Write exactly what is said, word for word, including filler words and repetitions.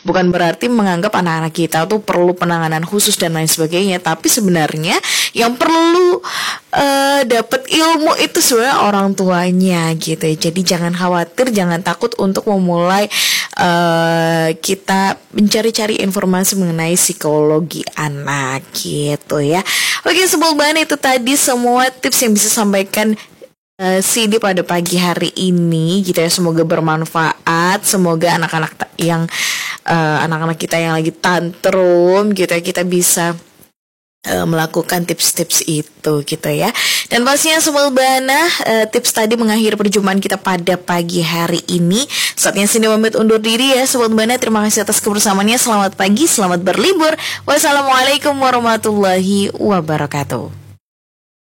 Bukan berarti menganggap anak-anak kita tuh perlu penanganan khusus dan lain sebagainya, tapi sebenarnya yang perlu uh, dapat ilmu itu sebenarnya orang tuanya gitu ya. Jadi jangan khawatir, jangan takut untuk memulai uh, kita mencari-cari informasi mengenai psikologi anak gitu ya. Oke, Sobat Bahan, itu tadi semua tips yang bisa sampaikan Uh, Sidi pada pagi hari ini gitu ya. Semoga bermanfaat. Semoga anak-anak ta- yang uh, anak-anak kita yang lagi tantrum gitu ya, kita bisa uh, melakukan tips-tips itu gitu ya. Dan pastinya Sobat Bana, uh, tips tadi mengakhiri perjumpaan kita pada pagi hari ini. Saatnya Sidi pamit undur diri ya Sobat Bana. Terima kasih atas kebersamaannya. Selamat pagi, selamat berlibur. Wassalamualaikum warahmatullahi wabarakatuh.